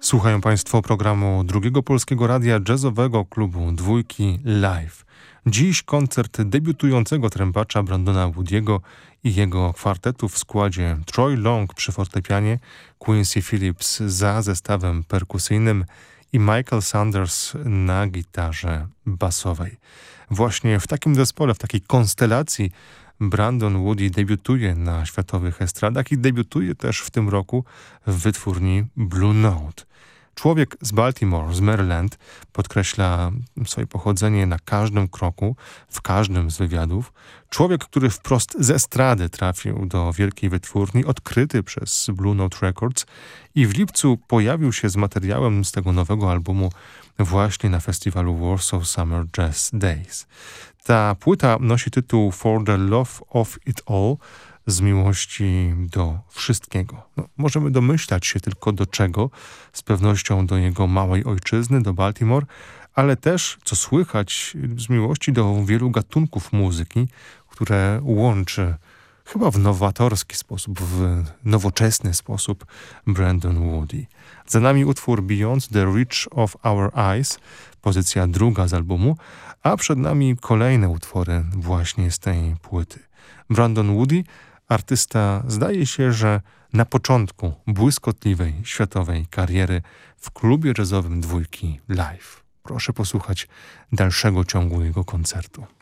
Słuchają Państwo programu Drugiego Polskiego Radia Jazzowego Klubu Dwójki Live. Dziś koncert debiutującego trębacza Brandona Woody'ego i jego kwartetu w składzie Troy Long przy fortepianie, Quincy Phillips za zestawem perkusyjnym i Michael Sanders na gitarze basowej. Właśnie w takim zespole, w takiej konstelacji Brandon Woody debiutuje na światowych estradach i debiutuje też w tym roku w wytwórni Blue Note. Człowiek z Baltimore, z Maryland, podkreśla swoje pochodzenie na każdym kroku, w każdym z wywiadów. Człowiek, który wprost z estrady trafił do wielkiej wytwórni, odkryty przez Blue Note Records i w lipcu pojawił się z materiałem z tego nowego albumu właśnie na festiwalu Warsaw Summer Jazz Days. Ta płyta nosi tytuł For the Love of It All, z miłości do wszystkiego. Możemy domyślać się tylko do czego, z pewnością do jego małej ojczyzny, do Baltimore, ale też, co słychać, z miłości do wielu gatunków muzyki, które łączy chyba w nowatorski sposób, w nowoczesny sposób Brandon Woody. Za nami utwór Beyond the Reach of Our Eyes, pozycja druga z albumu, a przed nami kolejne utwory właśnie z tej płyty. Brandon Woody, artysta, zdaje się, że na początku błyskotliwej światowej kariery w klubie jazzowym Dwójki Live. Proszę posłuchać dalszego ciągu jego koncertu.